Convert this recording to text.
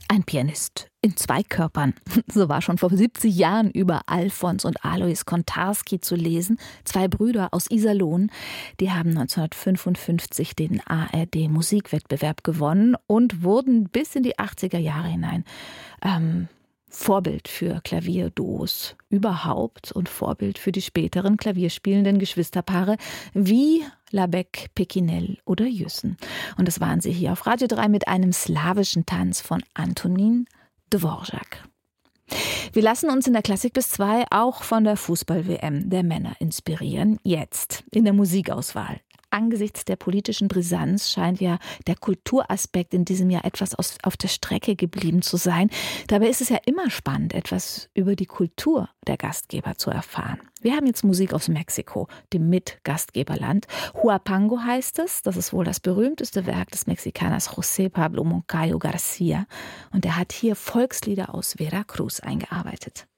Ein Pianist in zwei Körpern. So war schon vor 70 Jahren über Alfons und Alois Kontarski zu lesen. Zwei Brüder aus Iserlohn. Die haben 1955 den ARD-Musikwettbewerb gewonnen und wurden bis in die 80er Jahre hinein Vorbild für Klavierduos überhaupt und Vorbild für die späteren klavierspielenden Geschwisterpaare wie Labec, Pekinel oder Jüssen. Und das waren sie hier auf Radio 3 mit einem slawischen Tanz von Antonín Dvořák. Wir lassen uns in der Klassik bis 2 auch von der Fußball-WM der Männer inspirieren. Jetzt in der Musikauswahl. Angesichts der politischen Brisanz scheint ja der Kulturaspekt in diesem Jahr etwas auf der Strecke geblieben zu sein. Dabei ist es ja immer spannend, etwas über die Kultur der Gastgeber zu erfahren. Wir haben jetzt Musik aus Mexiko, dem Mitgastgeberland. Huapango heißt es. Das ist wohl das berühmteste Werk des Mexikaners José Pablo Moncayo García. Und er hat hier Volkslieder aus Veracruz eingearbeitet.